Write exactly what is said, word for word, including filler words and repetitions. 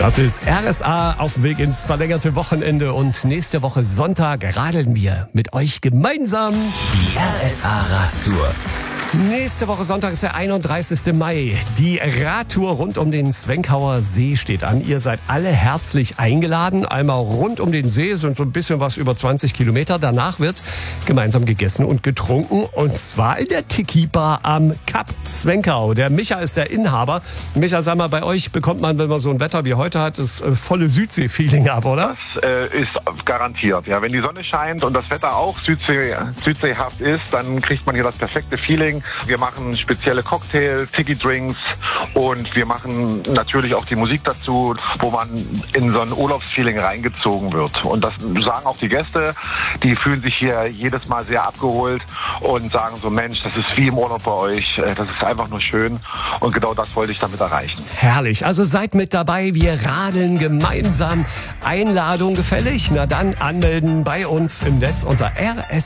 Das ist R S A auf dem Weg ins verlängerte Wochenende und nächste Woche Sonntag radeln wir mit euch gemeinsam Die R S A Radtour. Nächste Woche Sonntag ist der einunddreißigste Mai. Die Radtour rund um den Zwenkauer See steht an. Ihr seid alle herzlich eingeladen. Einmal rund um den See, sind so ein bisschen was über zwanzig Kilometer. Danach wird gemeinsam gegessen und getrunken. Und zwar in der Tiki-Bar am Kap Zwenkau. Der Micha ist der Inhaber. Micha, sag mal, bei euch bekommt man, wenn man so ein Wetter wie heute hat, das äh, volle Südsee-Feeling ab, oder? Das äh, ist garantiert. Ja, wenn die Sonne scheint und das Wetter auch Südsee, südseehaft ist, dann kriegt man hier das perfekte Feeling. Wir machen spezielle Cocktails, Tiki-Drinks und wir machen natürlich auch die Musik dazu, wo man in so ein Urlaubsfeeling reingezogen wird. Und das sagen auch die Gäste, die fühlen sich hier jedes Mal sehr abgeholt und sagen so, Mensch, das ist wie im Urlaub bei euch, das ist einfach nur schön und genau das wollte ich damit erreichen. Herrlich, also seid mit dabei, wir radeln gemeinsam. Einladung gefällig? Na dann anmelden bei uns im Netz unter R S